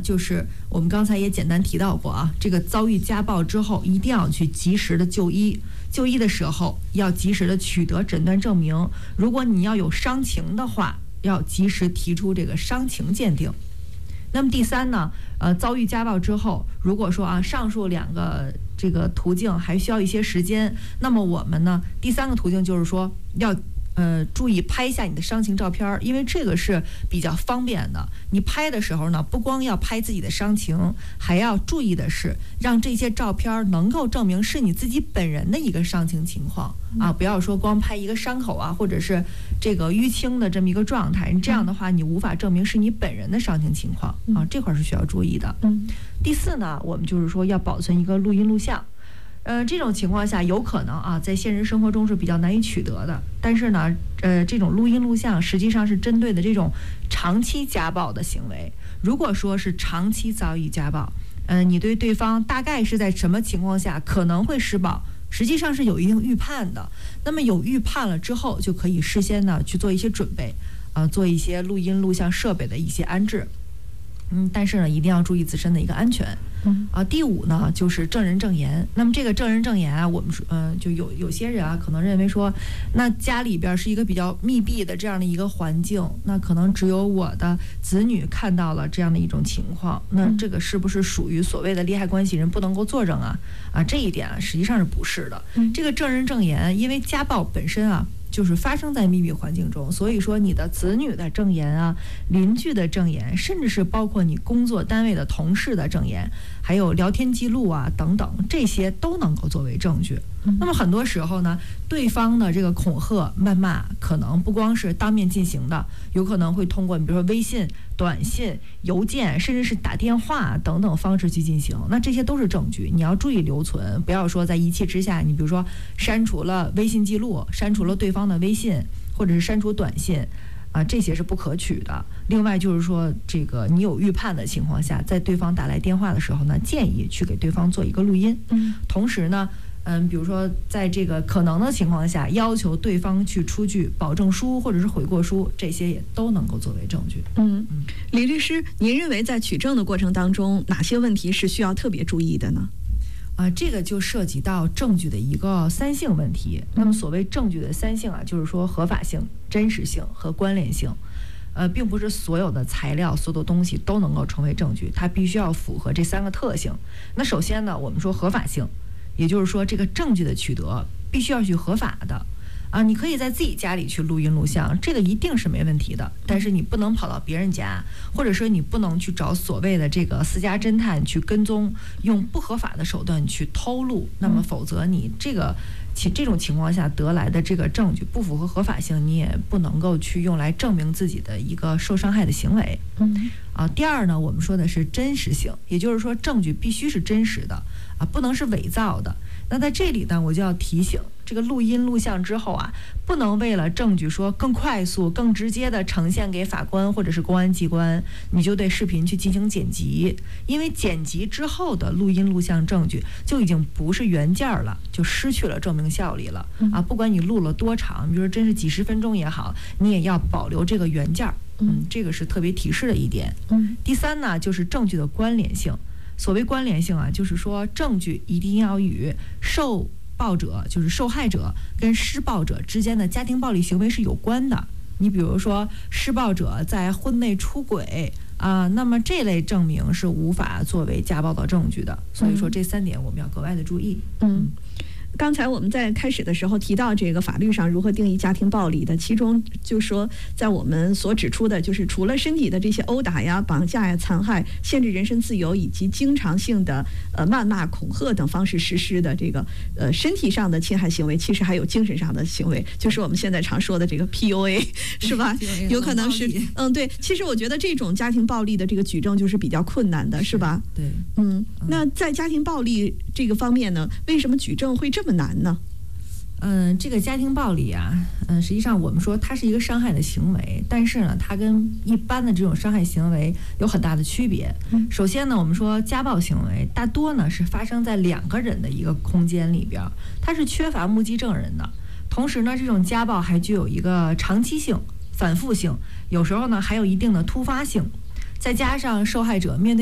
就是我们刚才也简单提到过啊，这个遭遇家暴之后，一定要去及时的就医。就医的时候要及时的取得诊断证明。如果你要有伤情的话，要及时提出这个伤情鉴定。那么第三呢，遭遇家暴之后，如果说啊上述2个这个途径还需要一些时间，那么我们呢第3个途径就是说要注意拍一下你的伤情照片，因为这个是比较方便的。你拍的时候呢，不光要拍自己的伤情，还要注意的是让这些照片能够证明是你自己本人的一个伤情情况啊，不要说光拍一个伤口啊，或者是这个淤青的这么一个状态，这样的话你无法证明是你本人的伤情情况啊，这块是需要注意的。第4呢，我们就是说要保存一个录音录像。这种情况下有可能啊，在现实生活中是比较难以取得的。但是呢，这种录音录像实际上是针对的这种长期家暴的行为。如果说是长期遭遇家暴，你对对方大概是在什么情况下可能会施暴，实际上是有一定预判的。那么有预判了之后，就可以事先呢去做一些准备，做一些录音录像设备的一些安置。但是呢，一定要注意自身的一个安全。第5呢，就是证人证言。那么这个证人证言啊，我们就有些人啊，可能认为说，那家里边是一个比较密闭的这样的一个环境，那可能只有我的子女看到了这样的一种情况，那这个是不是属于所谓的利害关系人不能够作证啊？这一点啊，实际上是不是的？这个证人证言，因为家暴本身啊，就是发生在密闭环境中，所以说你的子女的证言啊、邻居的证言，甚至是包括你工作单位的同事的证言，还有聊天记录啊等等，这些都能够作为证据。那么很多时候呢，对方的这个恐吓、谩骂，可能不光是当面进行的，有可能会通过你比如说微信、短信、邮件，甚至是打电话等等方式去进行。那这些都是证据，你要注意留存，不要说在一气之下，你比如说删除了微信记录，删除了对方的微信，或者是删除短信。这些是不可取的。另外就是说，这个你有预判的情况下，在对方打来电话的时候呢，建议去给对方做一个录音。同时呢，比如说在这个可能的情况下，要求对方去出具保证书或者是悔过书，这些也都能够作为证据。 李律师，您认为在取证的过程当中，哪些问题是需要特别注意的呢？ 这个就涉及到证据的一个3性问题。那么所谓证据的3性啊，就是说合法性、真实性和关联性。并不是所有的材料、所有的东西都能够成为证据，它必须要符合这3个特性。那首先呢，我们说合法性，也就是说这个证据的取得必须要去合法的。你可以在自己家里去录音录像，这个一定是没问题的。但是你不能跑到别人家，或者说你不能去找所谓的这个私家侦探去跟踪，用不合法的手段去偷录。那么否则你这种情况下得来的这个证据不符合合法性，你也不能够去用来证明自己的一个受伤害的行为。第2呢，我们说的是真实性，也就是说证据必须是真实的不能是伪造的。那在这里呢，我就要提醒，这个录音录像之后啊，不能为了证据说更快速、更直接的呈现给法官或者是公安机关，你就对视频去进行剪辑，因为剪辑之后的录音录像证据就已经不是原件了，就失去了证明效力了不管你录了多长，比如说真是几十分钟也好，你也要保留这个原件。这个是特别提示的一点。第3呢，就是证据的关联性。所谓关联性啊，就是说证据一定要与受暴者，就是受害者跟施暴者之间的家庭暴力行为是有关的。你比如说施暴者在婚内出轨那么这类证明是无法作为家暴的证据的。所以说这3点我们要格外的注意。 刚才我们在开始的时候提到这个法律上如何定义家庭暴力的，其中就说在我们所指出的，就是除了身体的这些殴打呀、绑架呀、残害、限制人身自由以及经常性的谩骂、恐吓等方式实施的这个身体上的侵害行为，其实还有精神上的行为，就是我们现在常说的这个 PUA 是吧？有可能是对。其实我觉得这种家庭暴力的这个举证就是比较困难的，是吧？ 对。 那在家庭暴力这个方面呢，为什么举证会这么难呢？ 这个家庭暴力啊，实际上我们说它是一个伤害的行为，但是呢，它跟一般的这种伤害行为有很大的区别。首先呢，我们说家暴行为大多呢是发生在2个人的一个空间里边，它是缺乏目击证人的。同时呢，这种家暴还具有一个长期性、反复性，有时候呢还有一定的突发性，再加上受害者面对